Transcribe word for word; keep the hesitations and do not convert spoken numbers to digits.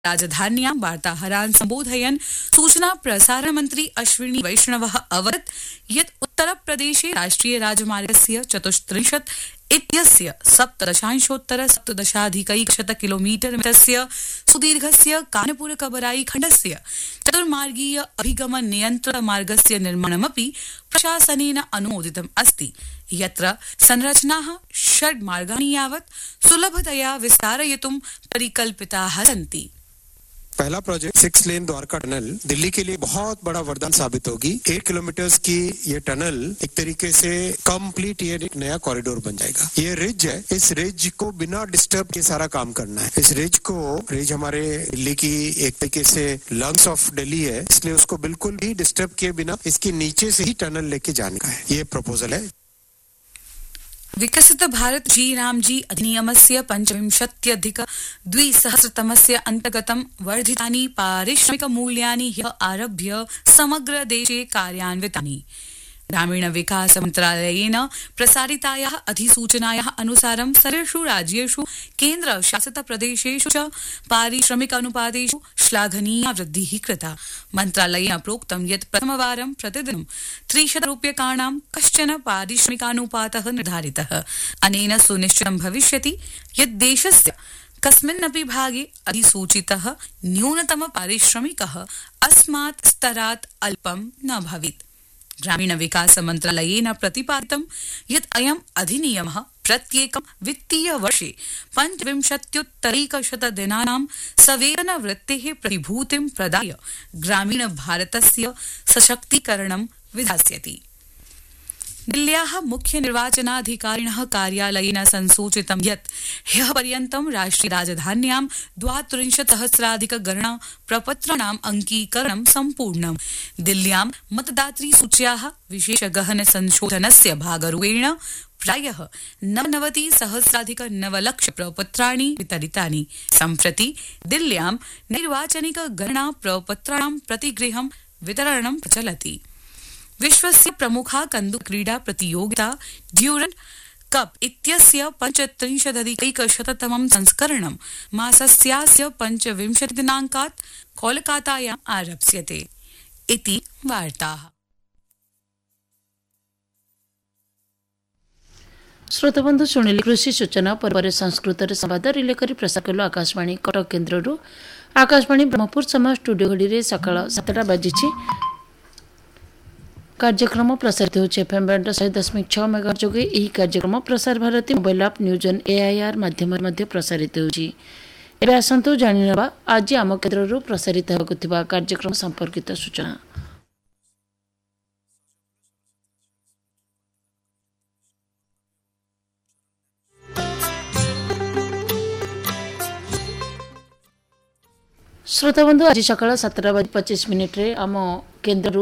राजधान्यां वार्ताहरान् सम्बोधयन् सूचना प्रसारण मन्त्री अश्विनी वैष्णवः अवदत् यत् उत्तरप्रदेशे राष्ट्रिय राजमार्गस्य चतुस्त्रिंशत् इत्यस्य सप्तदशांशोत्तर सप्तदशाधिकैकशत किलोमीटर मितस्य सुदीर्घस्य कानपुर कबराई खण्डस्य चतुर्मार्गीय अभिगमन नियन्त्रण मार्गस्य निर्माणमपि प्रशासनेन अनुमोदितम् अस्ति, यत्र संरचनाः षड् मार्गाणि यावत् सुलभतया विस्तारयितुं परिकल्पिताः सन्ति। पहला project six lane Dwarka tunnel Delhi के लिए बहुत बड़ा वरदान साबित होगी। एट किलोमीटर्स की ये टनल एक तरीके से कंप्लीट ये एक नया कॉरिडोर बन जाएगा। ये रिज है, इस रिज को बिना डिस्टर्ब के सारा काम करना है। इस रिज को रिज हमारे दिल्ली की एक तरीके से लंग्स ऑफ दिल्ली है, इसलिए उसको बिल्कुल भी डिस्टर्ब किए बिना इसके नीचे से ही टनल लेके जाने का है। ये प्रपोजल है। विकसित भारत जी रामजी अधिनियमस्य पञ्चविंशत्यधिक द्विसहस्रतमस्य अन्तर्गतं वर्धितानि पारिश्रमिकमूल्यानि ह्यः आरभ्य समग्र देशे कार्यान्वितानि। ग्रामीण विकास मन्त्रालयेन प्रसारितायाः अधिसूचनायाः अनुसारं सर्वेषु राज्येषु केन्द्र शासित प्रदेशेषु च पारिश्रमिक अनुपातेषु श्लाघनीया वृद्धिः कृता। मन्त्रालयेन प्रोक्तं यत् प्रथमवारं प्रतिदिनं त्रिशत रूप्यकाणां कश्चन पारिश्रमिकानुपातः निर्धारितः। अनेन सुनिश्चितं भविष्यति यत् देशस्य कस्मिन्नपि भागे अधिसूचितः न्यूनतम पारिश्रमिकः अस्मात् स्तरात् अल्पं न भवेत्। ग्रामीण विकास मन्त्रालयेन प्रतिपादितं यत् अयम् अधिनियमः प्रत्येकं वित्तीय वर्षे पञ्चविंशत्युत्तरैकशत दिनानां सवेतनवृत्तेः प्रतिभूतिं प्रदाय ग्रामीण भारतस्य सशक्तीकरणं विधास्यति। दिल्ल्याः मुख्य निर्वाचनाधिकारिणः कार्यालयेन संसूचितं यत् ह्यः पर्यन्तं राष्ट्रिय राजधान्यां द्वात्रिंशत् सहस्राधिक गणना प्रपत्राणाम् अङ्कीकरणं सम्पूर्णम्। दिल्ल्यां मतदातृ सूच्याः विशेष गहन संशोधनस्य भागरूपेण प्रायः नवनवति सहस्राधिक नवलक्ष प्रपत्राणि वितरितानि। सम्प्रति दिल्ल्यां नैर्वाचनिक गणना प्रपत्राणां प्रतिगृहं वितरणं प्रचलति। विश्वस्य प्रमुखा कन्दुकक्रीडा प्रतियोगिता ड्यूरण्ड् कप इत्यस्य पञ्चत्रिंशदधिकैकशततमं संस्करणं मासस्यास्य पञ्चविंशति दिनाङ्कात् कोलकातायाम् आरप्स्यते इति वार्ताः। श्रोतबंधु शुणिले कृषि सूचना पर संस्कृत संवाद रिले करी प्रसार कलु आकाशवाणी कटक केन्द्ररू। आकाशवाणी ब्रह्मपुर समय स्टूडियो घड़ी सकाळ सातटा बाजी कार्यक्रम प्रसारित होचे एफएम बैंड शहे दशमिक छः मेगा जोगे यही कार्यक्रम प्रसार भारती मोबाइल आप न्यूज ऑन एआईआर माध्यम मध्य प्रसारित होची। एबे आसंतु जानि नेबा आज आम केन्द्ररू प्रसारित होकुथिबा कार्यक्रम संपर्कित सूचना। श्रोता बंधु आज सकाळ सातटा बाजी पच्चीस मिनिट रे आम केन्द्ररू